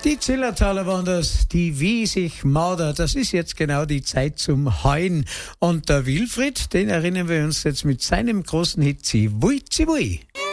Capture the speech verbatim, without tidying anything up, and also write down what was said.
Die Zillertaler Wanders, die wie sich Marder, das ist jetzt genau die Zeit zum Heuen. Und der Wilfried, den erinnern wir uns jetzt mit seinem großen Hit, Zivui, Zivui.